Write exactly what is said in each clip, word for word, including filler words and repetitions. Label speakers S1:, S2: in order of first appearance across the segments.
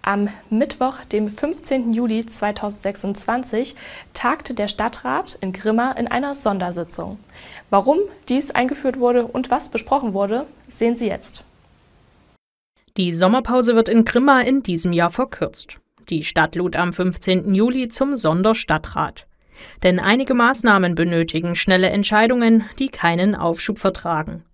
S1: Am Mittwoch, dem fünfzehnten Juli zweitausendsechsundzwanzig, tagte der Stadtrat in Grimma in einer Sondersitzung. Warum dies eingeführt wurde und was besprochen wurde, sehen Sie jetzt.
S2: Die Sommerpause wird in Grimma in diesem Jahr verkürzt. Die Stadt lud am fünfzehnten Juli zum Sonderstadtrat. Denn einige Maßnahmen benötigen schnelle Entscheidungen, die keinen Aufschub vertragen.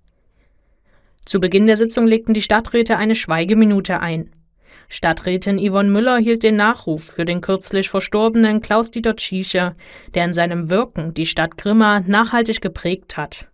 S2: Zu Beginn der Sitzung legten die Stadträte eine Schweigeminute ein. Stadträtin Yvonne Müller hielt den Nachruf für den kürzlich verstorbenen Klaus-Dieter Tschiesche, der in seinem Wirken die Stadt Grimma nachhaltig geprägt hat.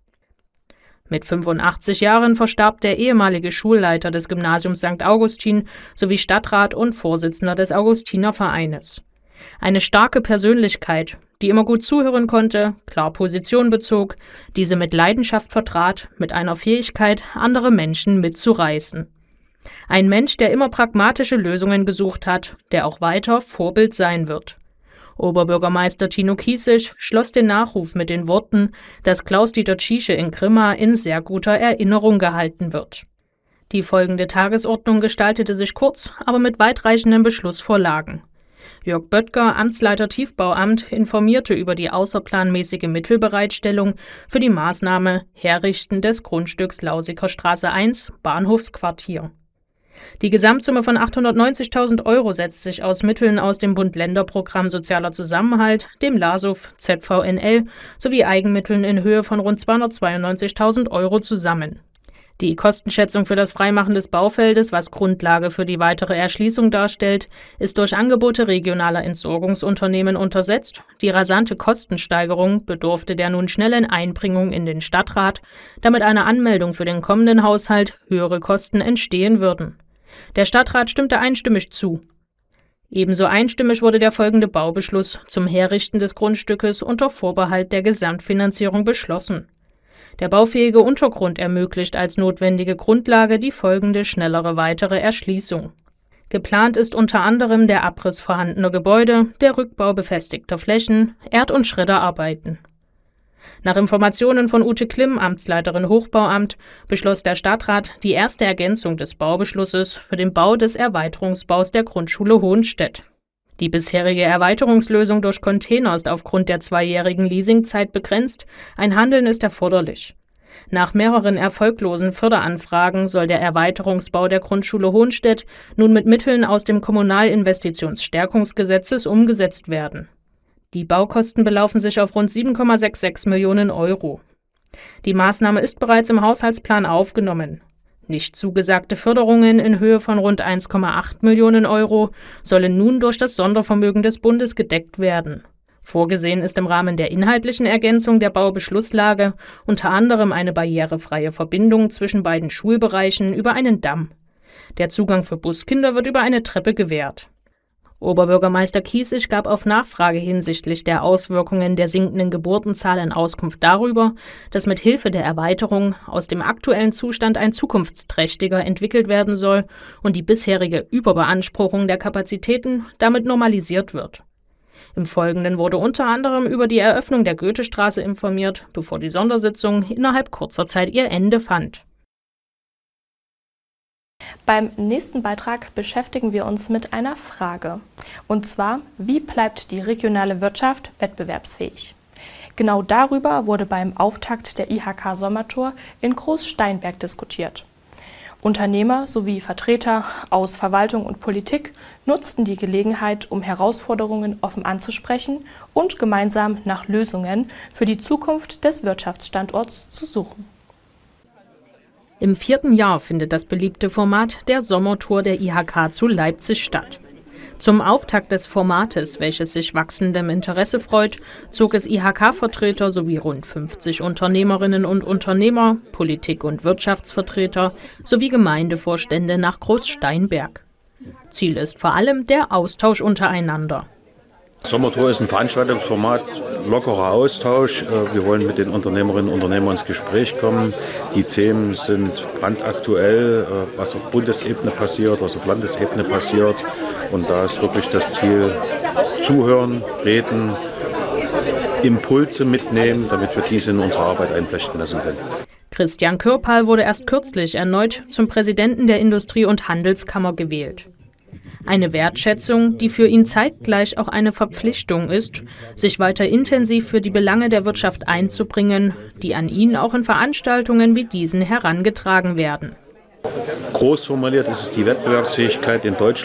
S2: Mit fünfundachtzig Jahren verstarb der ehemalige Schulleiter des Gymnasiums Sankt Augustin sowie Stadtrat und Vorsitzender des Augustinervereines. Eine starke Persönlichkeit, die immer gut zuhören konnte, klar Position bezog, diese mit Leidenschaft vertrat, mit einer Fähigkeit, andere Menschen mitzureißen. Ein Mensch, der immer pragmatische Lösungen gesucht hat, der auch weiter Vorbild sein wird. Oberbürgermeister Tino Kießig schloss den Nachruf mit den Worten, dass Klaus-Dieter Tschiesche in Grimma in sehr guter Erinnerung gehalten wird. Die folgende Tagesordnung gestaltete sich kurz, aber mit weitreichenden Beschlussvorlagen. Jörg Böttger, Amtsleiter Tiefbauamt, informierte über die außerplanmäßige Mittelbereitstellung für die Maßnahme Herrichten des Grundstücks Lausiker Straße eins, Bahnhofsquartier. Die Gesamtsumme von achthundertneunzigtausend Euro setzt sich aus Mitteln aus dem Bund-Länder-Programm Sozialer Zusammenhalt, dem LASUF, Z V N L sowie Eigenmitteln in Höhe von rund zweihundertzweiundneunzigtausend Euro zusammen. Die Kostenschätzung für das Freimachen des Baufeldes, was Grundlage für die weitere Erschließung darstellt, ist durch Angebote regionaler Entsorgungsunternehmen untersetzt. Die rasante Kostensteigerung bedurfte der nun schnellen Einbringung in den Stadtrat, damit eine Anmeldung für den kommenden Haushalt höhere Kosten entstehen würden. Der Stadtrat stimmte einstimmig zu. Ebenso einstimmig wurde der folgende Baubeschluss zum Herrichten des Grundstückes unter Vorbehalt der Gesamtfinanzierung beschlossen. Der baufähige Untergrund ermöglicht als notwendige Grundlage die folgende schnellere weitere Erschließung. Geplant ist unter anderem der Abriss vorhandener Gebäude, der Rückbau befestigter Flächen, Erd- und Schredderarbeiten. Nach Informationen von Ute Klimm, Amtsleiterin Hochbauamt, beschloss der Stadtrat die erste Ergänzung des Baubeschlusses für den Bau des Erweiterungsbaus der Grundschule Hohenstedt. Die bisherige Erweiterungslösung durch Container ist aufgrund der zweijährigen Leasingzeit begrenzt, ein Handeln ist erforderlich. Nach mehreren erfolglosen Förderanfragen soll der Erweiterungsbau der Grundschule Hohenstedt nun mit Mitteln aus dem Kommunalinvestitionsstärkungsgesetzes umgesetzt werden. Die Baukosten belaufen sich auf rund sieben Komma sechsundsechzig Millionen Euro. Die Maßnahme ist bereits im Haushaltsplan aufgenommen. Nicht zugesagte Förderungen in Höhe von rund eins Komma acht Millionen Euro sollen nun durch das Sondervermögen des Bundes gedeckt werden. Vorgesehen ist im Rahmen der inhaltlichen Ergänzung der Baubeschlusslage unter anderem eine barrierefreie Verbindung zwischen beiden Schulbereichen über einen Damm. Der Zugang für Buskinder wird über eine Treppe gewährt. Oberbürgermeister Kießig gab auf Nachfrage hinsichtlich der Auswirkungen der sinkenden Geburtenzahlen Auskunft darüber, dass mit Hilfe der Erweiterung aus dem aktuellen Zustand ein zukunftsträchtiger entwickelt werden soll und die bisherige Überbeanspruchung der Kapazitäten damit normalisiert wird. Im Folgenden wurde unter anderem über die Eröffnung der Goethestraße informiert, bevor die Sondersitzung innerhalb kurzer Zeit ihr Ende fand.
S1: Beim nächsten Beitrag beschäftigen wir uns mit einer Frage. Und zwar, wie bleibt die regionale Wirtschaft wettbewerbsfähig? Genau darüber wurde beim Auftakt der I H K-Sommertour in Großsteinberg diskutiert. Unternehmer sowie Vertreter aus Verwaltung und Politik nutzten die Gelegenheit, um Herausforderungen offen anzusprechen und gemeinsam nach Lösungen für die Zukunft des Wirtschaftsstandorts zu suchen.
S2: Im vierten Jahr findet das beliebte Format der Sommertour der I H K zu Leipzig statt. Zum Auftakt des Formates, welches sich wachsendem Interesse freut, zog es I H K-Vertreter sowie rund fünfzig Unternehmerinnen und Unternehmer, Politik- und Wirtschaftsvertreter sowie Gemeindevorstände nach Großsteinberg. Ziel ist vor allem der Austausch untereinander.
S3: Sommertour ist ein Veranstaltungsformat, lockerer Austausch. Wir wollen mit den Unternehmerinnen und Unternehmern ins Gespräch kommen. Die Themen sind brandaktuell, was auf Bundesebene passiert, was auf Landesebene passiert. Und da ist wirklich das Ziel, zuhören, reden, Impulse mitnehmen, damit wir diese in unsere Arbeit einflechten lassen können.
S2: Christian Kürpal wurde erst kürzlich erneut zum Präsidenten der Industrie- und Handelskammer gewählt. Eine Wertschätzung, die für ihn zeitgleich auch eine Verpflichtung ist, sich weiter intensiv für die Belange der Wirtschaft einzubringen, die an ihn auch in Veranstaltungen wie diesen herangetragen werden.
S3: Groß formuliert ist es die Wettbewerbsfähigkeit in Deutschland.